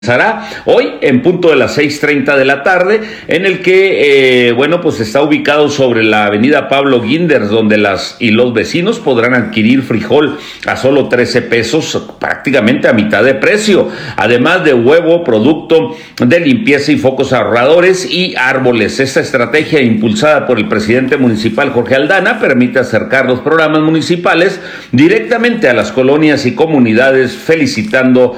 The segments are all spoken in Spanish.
Comenzará hoy en punto de las 6:30 de la tarde, en el que, pues está ubicado sobre la avenida Pablo Guinders, donde los vecinos podrán adquirir frijol a solo 13 pesos, prácticamente a mitad de precio, además de huevo, producto de limpieza y focos ahorradores y árboles. Esta estrategia, impulsada por el presidente municipal Jorge Aldana, permite acercar los programas municipales directamente a las colonias y comunidades, facilitando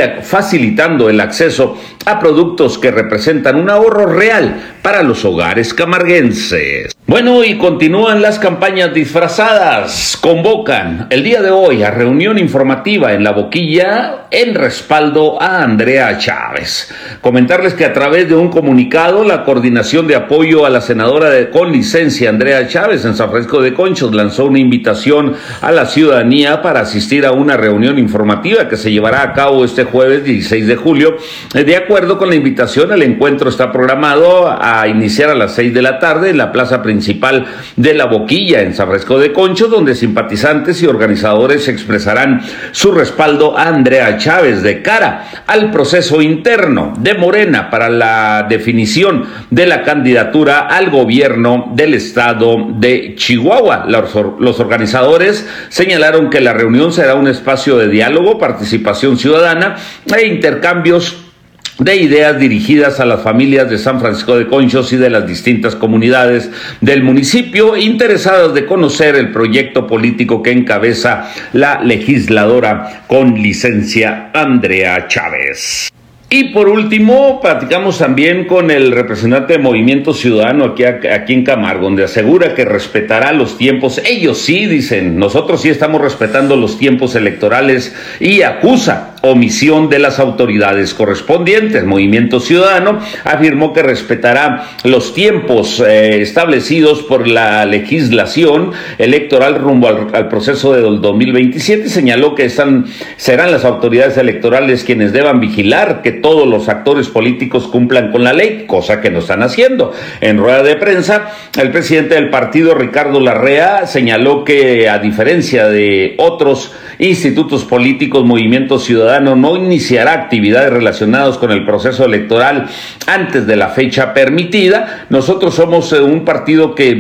el acceso a productos que representan un ahorro real para los hogares camarguenses. Bueno, y continúan las campañas disfrazadas. Convocan el día de hoy a reunión informativa en La Boquilla en respaldo a Andrea Chávez. Comentarles que a través de un comunicado, la Coordinación de Apoyo a la senadora con licencia Andrea Chávez en San Francisco de Conchos lanzó una invitación a la ciudadanía para asistir a una reunión informativa que se llevará a cabo este jueves 16 de julio. De acuerdo con la invitación, el encuentro está programado a iniciar a las 6 de la tarde en la plaza principal de La Boquilla en San Francisco de Conchos, donde simpatizantes y organizadores expresarán su respaldo a Andrea Chávez de cara al proceso interno de Morena para la definición de la candidatura al gobierno del estado de Chihuahua. Los organizadores señalaron que la reunión será un espacio de diálogo, participación ciudadana e intercambios de ideas dirigidas a las familias de San Francisco de Conchos y de las distintas comunidades del municipio interesadas de conocer el proyecto político que encabeza la legisladora con licencia Andrea Chávez. Y por último, platicamos también con el representante de Movimiento Ciudadano aquí en Camargo, donde asegura que respetará los tiempos. Ellos sí, dicen, nosotros sí estamos respetando los tiempos electorales, y acusa omisión de las autoridades correspondientes. Movimiento Ciudadano afirmó que respetará los tiempos establecidos por la legislación electoral rumbo al proceso del 2027 y señaló que serán las autoridades electorales quienes deban vigilar que todos los actores políticos cumplan con la ley, cosa que no están haciendo. En rueda de prensa, el presidente del partido, Ricardo Larrea, señaló que a diferencia de otros institutos políticos, Movimiento Ciudadano no iniciará actividades relacionadas con el proceso electoral antes de la fecha permitida. Nosotros somos un partido que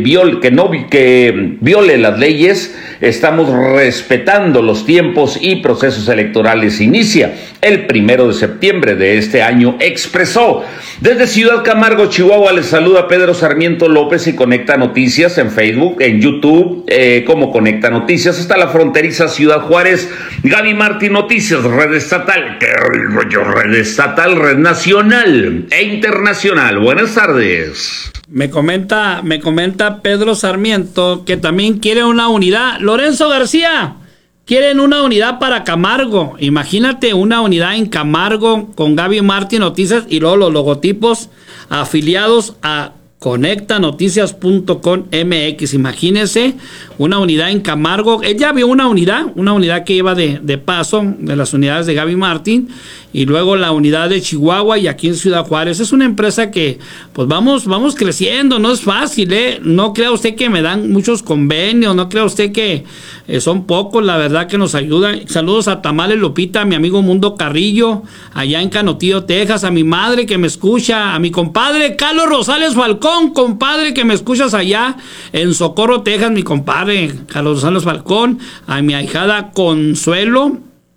viole las leyes, estamos respetando los tiempos y procesos electorales. Inicia el 1 de septiembre de este año, expresó. Desde Ciudad Camargo, Chihuahua, les saluda Pedro Sarmiento López y Conecta Noticias en Facebook, en YouTube, como Conecta Noticias, hasta la fronteriza Ciudad Juárez. Gaby Martín Noticias, red estatal, red estatal, red nacional e internacional. Buenas tardes. Me comenta Pedro Sarmiento que también quiere una unidad. Lorenzo García, quieren una unidad para Camargo. Imagínate una unidad en Camargo con Gaby Martín Noticias y luego los logotipos afiliados a conectanoticias.com MX. Imagínense una unidad en Camargo. Él ya vio una unidad que iba de paso de las unidades de Gaby Martín, y luego la unidad de Chihuahua y aquí en Ciudad Juárez. Es una empresa que pues vamos creciendo, no es fácil, no crea usted que me dan muchos convenios, no crea usted que son pocos, la verdad, que nos ayudan. Saludos a Tamales Lupita, a mi amigo Mundo Carrillo, allá en Canotillo, Texas, a mi madre que me escucha, a mi compadre Carlos Rosales Falcón, compadre que me escuchas allá en Socorro, Texas, mi compadre Carlos Rosales Falcón, a mi ahijada Consuelo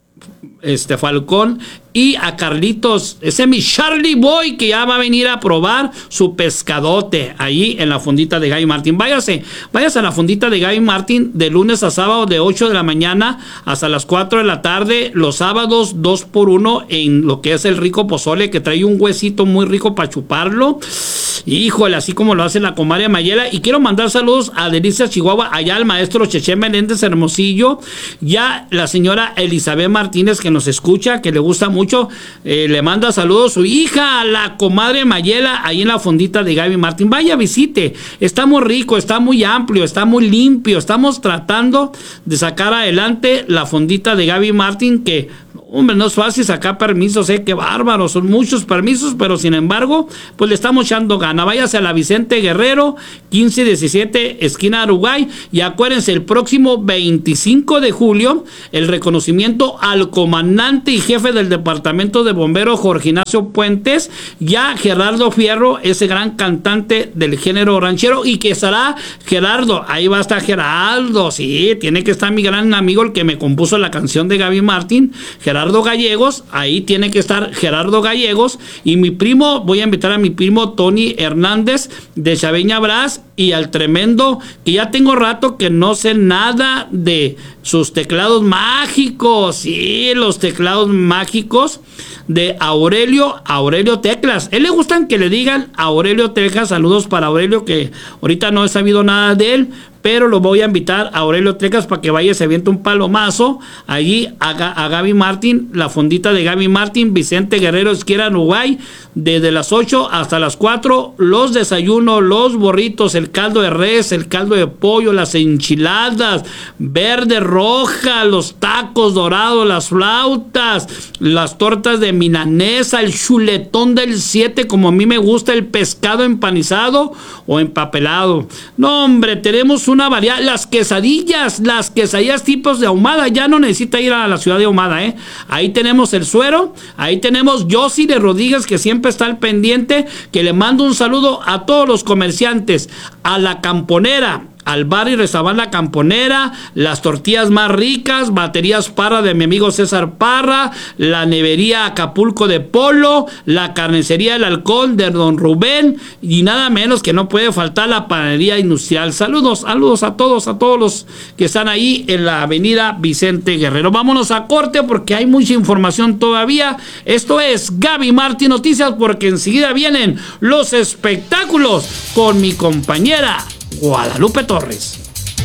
Falcón, y a Carlitos, ese mi Charlie Boy, que ya va a venir a probar su pescadote allí en la fondita de Gaby Martín. Váyase a la fondita de Gaby Martín de lunes a sábado de 8 de la mañana hasta las 4 de la tarde, los sábados 2x1 en lo que es el rico pozole, que trae un huesito muy rico para chuparlo. Híjole, así como lo hace la comadre Mayela. Y quiero mandar saludos a Delicias Chihuahua, allá al maestro Cheche Meléndez Hermosillo, ya la señora Elizabeth Martínez, que nos escucha, que le gusta mucho, le manda saludos a su hija, la comadre Mayela, ahí en la fondita de Gaby Martín. Vaya, visite, está muy rico, está muy amplio, está muy limpio. Estamos tratando de sacar adelante la fondita de Gaby Martín, que Hombre, no es fácil sacar permisos, qué bárbaro, son muchos permisos, pero sin embargo, pues le estamos echando gana. Váyase a la Vicente Guerrero, 1517, esquina Uruguay, y acuérdense, el próximo 25 de julio, el reconocimiento al comandante y jefe del departamento de bomberos, Jorge Ignacio Puentes, ya Gerardo Fierro, ese gran cantante del género ranchero, y que estará Gerardo, ahí va a estar Gerardo, sí, tiene que estar mi gran amigo, el que me compuso la canción de Gaby Martín, Gerardo Gallegos, ahí tiene que estar Gerardo Gallegos, y mi primo, voy a invitar a mi primo Tony Hernández de Chaveña Brás, y al tremendo, que ya tengo rato que no sé nada de sus teclados mágicos, sí, los teclados mágicos de Aurelio Teclas. Él le gustan que le digan Aurelio Teclas. Saludos para Aurelio, que ahorita no he sabido nada de él, pero lo voy a invitar a Aurelio Teclas para que vaya y se aviente un palomazo allí a Gaby Martín, la fondita de Gaby Martín, Vicente Guerrero, esquina Uruguay, desde las 8 hasta las 4, los desayunos, los burritos, el caldo de res, el caldo de pollo, las enchiladas verde, roja, los tacos dorados, las flautas, las tortas de milanesa, el chuletón del 7, como a mí me gusta, el pescado empanizado o empapelado. No, hombre, tenemos una variedad, las quesadillas tipos de ahumada, ya no necesita ir a la ciudad de Ahumada, ahí tenemos el suero, ahí tenemos Yossi de Rodríguez, que siempre está al pendiente, que le mando un saludo a todos los comerciantes, a la Camponera, al bar y restaurante La Camponera, las tortillas más ricas, baterías Parra de mi amigo César Parra, la nevería Acapulco de Polo, la carnicería El Halcón de Don Rubén, y nada menos que no puede faltar la panadería industrial. Saludos a todos los que están ahí en la avenida Vicente Guerrero. Vámonos a corte porque hay mucha información todavía. Esto es Gaby Martín Noticias, porque enseguida vienen los espectáculos con mi compañera Guadalupe Torres.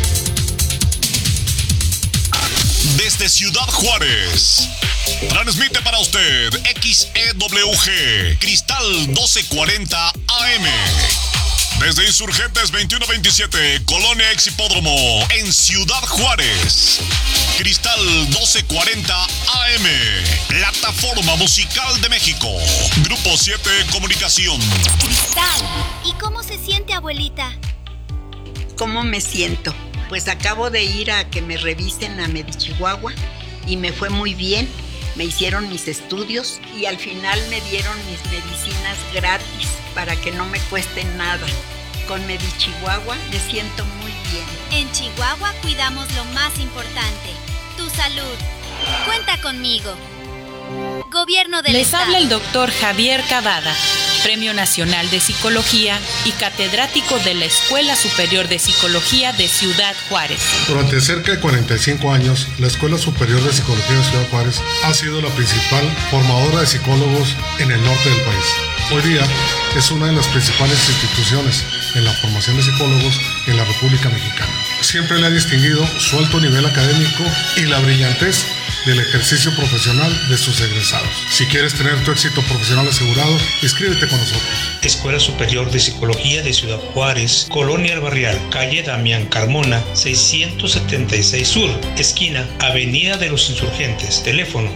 Desde Ciudad Juárez, transmite para usted XEWG Cristal 1240 AM. Desde Insurgentes 2127, Colonia Exhipódromo, en Ciudad Juárez. Cristal 1240 AM, Plataforma Musical de México. Grupo 7 Comunicación. Cristal, ¿y cómo se siente, abuelita? ¿Cómo me siento? Pues acabo de ir a que me revisen a Medichihuahua y me fue muy bien. Me hicieron mis estudios y al final me dieron mis medicinas gratis para que no me cueste nada. Con Medichihuahua me siento muy bien. En Chihuahua cuidamos lo más importante, tu salud. Cuenta conmigo. Gobierno del Estado. Les habla el doctor Javier Cavada, Premio Nacional de Psicología y catedrático de la Escuela Superior de Psicología de Ciudad Juárez. Durante cerca de 45 años, la Escuela Superior de Psicología de Ciudad Juárez ha sido la principal formadora de psicólogos en el norte del país. Hoy día es una de las principales instituciones en la formación de psicólogos en la República Mexicana. Siempre le ha distinguido su alto nivel académico y la brillantez del ejercicio profesional de sus egresados. Si quieres tener tu éxito profesional asegurado, inscríbete con nosotros. Escuela Superior de Psicología de Ciudad Juárez, Colonia El Barrial, calle Damián Carmona, 676 Sur, esquina Avenida de los Insurgentes, teléfono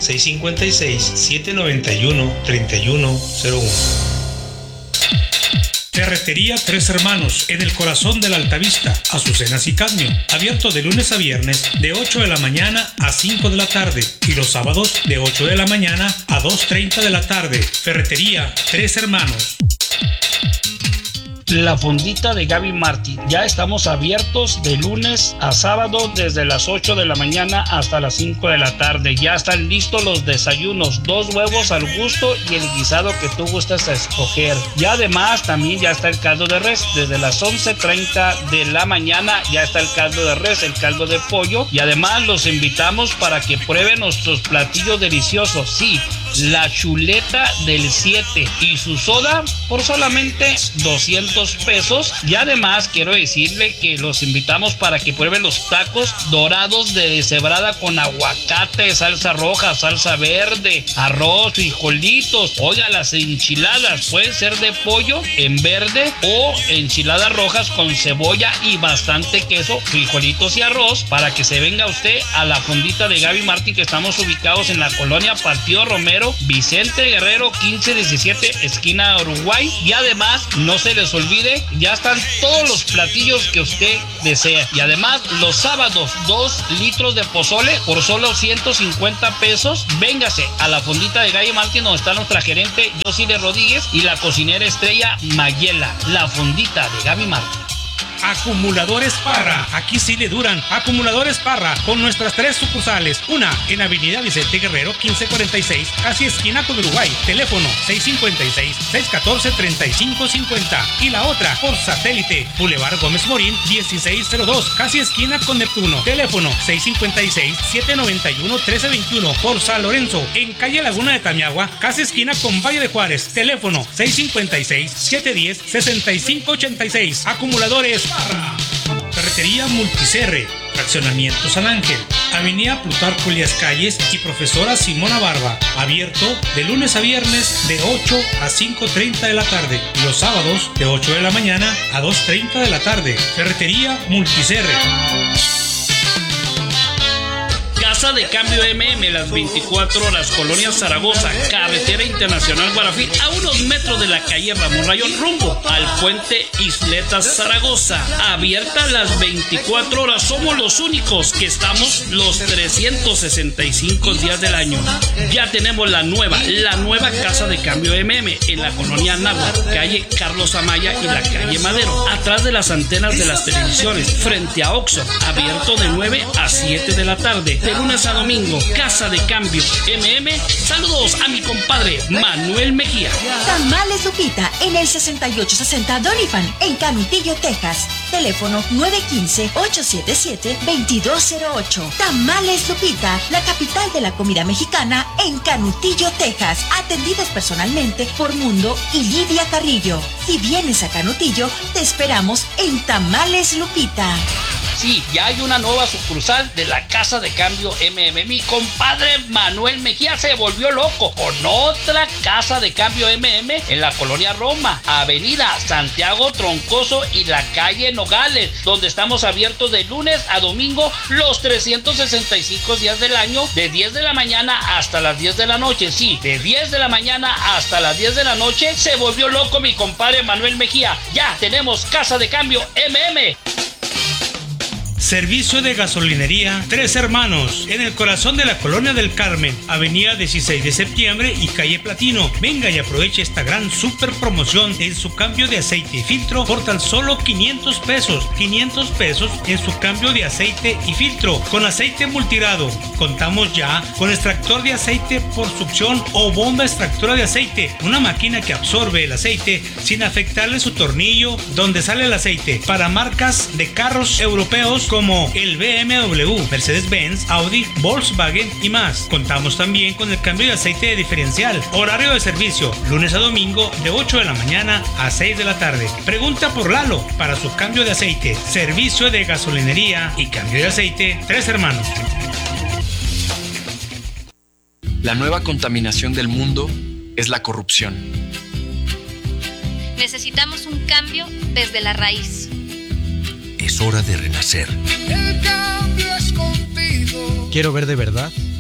656-791-3101. Ferretería Tres Hermanos, en el corazón de la Altavista, Azucenas y Cadmio, abierto de lunes a viernes de 8 de la mañana a 5 de la tarde y los sábados de 8 de la mañana a 2:30 de la tarde. Ferretería Tres Hermanos. La fondita de Gaby Martín. Ya estamos abiertos de lunes a sábado desde las 8 de la mañana hasta las 5 de la tarde. Ya están listos los desayunos, 2 huevos al gusto y el guisado que tú gustes a escoger. Y además también ya está el caldo de res. Desde las 11:30 de la mañana ya está el caldo de res, el caldo de pollo. Y además los invitamos para que prueben nuestros platillos deliciosos. Sí, la chuleta del 7 y su soda por solamente 200 pesos. Y además quiero decirle que los invitamos para que prueben los tacos dorados de deshebrada con aguacate, salsa roja, salsa verde, arroz, frijolitos. Oiga, las enchiladas pueden ser de pollo en verde o enchiladas rojas con cebolla y bastante queso, frijolitos y arroz, para que se venga usted a la fondita de Gaby Martín, que estamos ubicados en la colonia Partido Romero, Vicente Guerrero 1517, esquina Uruguay. Y además no se les olvide, ya están todos los platillos que usted desea. Y además los sábados 2 litros de pozole por solo 150 pesos. Véngase a la fondita de Gaby Martín, donde está nuestra gerente Yosile Rodríguez y la cocinera estrella Mayela. La fondita de Gaby Martín. Acumuladores Parra, aquí sí le duran. Acumuladores Parra, con nuestras 3 sucursales. Una en Avenida Vicente Guerrero 1546, casi esquina con Uruguay, teléfono 656-614-3550. Y la otra por satélite, Boulevard Gómez Morín 1602, casi esquina con Neptuno, teléfono 656-791-1321. Por San Lorenzo, en calle Laguna de Tamiagua, casi esquina con Valle de Juárez, teléfono 656-710-6586. Acumuladores Parra. Ferretería Multicerre, Fraccionamiento San Ángel, Avenida Plutarco Elías Calles y Profesora Simona Barba. Abierto de lunes a viernes de 8 a 5:30 de la tarde. Y los sábados de 8 de la mañana a 2:30 de la tarde. Ferretería Multicerre. Casa de Cambio MM, las 24 horas, Colonia Zaragoza, Carretera Internacional Guarafí, a unos metros de la calle Ramón Rayón, rumbo al puente Isletas Zaragoza. Abierta las 24 horas, somos los únicos que estamos los 365 días del año. Ya tenemos la nueva Casa de Cambio MM en la colonia Náhuatl, calle Carlos Amaya y la calle Madero, atrás de las antenas de las televisiones, frente a Oxxo. Abierto de 9 a 7 de la tarde, de lunes a domingo. Casa de Cambio MM. Saludos a mi compadre Manuel Mejía. Tamales Lupita en el 6860 Doniphan en Canutillo, Texas. Teléfono 915-877-2208. Tamales Lupita, la capital de la comida mexicana en Canutillo, Texas. Atendidos personalmente por Mundo y Lidia Carrillo. Si vienes a Canutillo, te esperamos en Tamales Lupita. Sí, ya hay una nueva sucursal de la Casa de Cambio MM. Mi compadre Manuel Mejía se volvió loco con otra Casa de Cambio MM en la colonia Roma, Avenida Santiago Troncoso y la calle Nogales, donde estamos abiertos de lunes a domingo los 365 días del año, de 10 de la mañana hasta las 10 de la noche. Sí, de 10 de la mañana hasta las 10 de la noche. Se volvió loco mi compadre Manuel Mejía. Ya tenemos Casa de Cambio MM. Servicio de gasolinería Tres Hermanos, en el corazón de la colonia del Carmen, avenida 16 de septiembre y calle Platino. Venga y aproveche esta gran super promoción en su cambio de aceite y filtro por tan solo 500 pesos. 500 pesos en su cambio de aceite y filtro con aceite multirado. Contamos ya con extractor de aceite por succión o bomba extractora de aceite, una máquina que absorbe el aceite sin afectarle su tornillo donde sale el aceite, para marcas de carros europeos como el BMW, Mercedes-Benz, Audi, Volkswagen y más. Contamos también con el cambio de aceite de diferencial. Horario de servicio, lunes a domingo de 8 de la mañana a 6 de la tarde. Pregunta por Lalo para su cambio de aceite. Servicio de gasolinería y cambio de aceite Tres Hermanos. La nueva contaminación del mundo es la corrupción. Necesitamos un cambio desde la raíz. Es hora de renacer. El cambio es contigo. Quiero ver de verdad